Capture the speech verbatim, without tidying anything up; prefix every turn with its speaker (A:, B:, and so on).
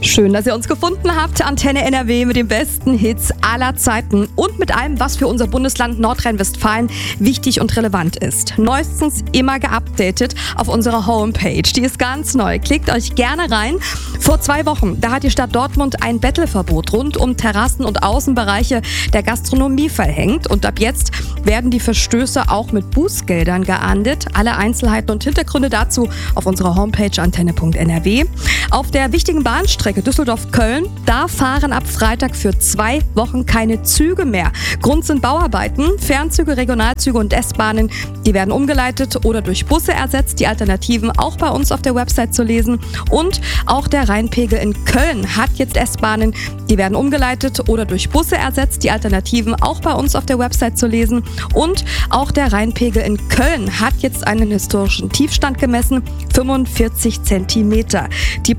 A: Schön, dass ihr uns gefunden habt. Antenne N R W mit den besten Hits aller Zeiten und mit allem, was für unser Bundesland Nordrhein-Westfalen wichtig und relevant ist. Neuestens immer geupdatet auf unserer Homepage. Die ist ganz neu. Klickt euch gerne rein. Vor zwei Wochen, da hat die Stadt Dortmund ein Bettelverbot rund um Terrassen und Außenbereiche der Gastronomie verhängt. Und ab jetzt werden die Verstöße auch mit Bußgeldern geahndet. Alle Einzelheiten und Hintergründe dazu auf unserer Homepage antenne punkt n r w. Auf der wichtigen Bahnstrecke Düsseldorf-Köln, da fahren ab Freitag für zwei Wochen keine Züge mehr. Grund sind Bauarbeiten. Fernzüge, Regionalzüge und S-Bahnen, die werden umgeleitet oder durch Busse ersetzt. Die Alternativen auch bei uns auf der Website zu lesen. Und auch der Rheinpegel in Köln hat jetzt S-Bahnen, die werden umgeleitet oder durch Busse ersetzt. Die Alternativen auch bei uns auf der Website zu lesen. Und auch der Rheinpegel in Köln hat jetzt einen historischen Tiefstand gemessen, fünfundvierzig Zentimeter. Die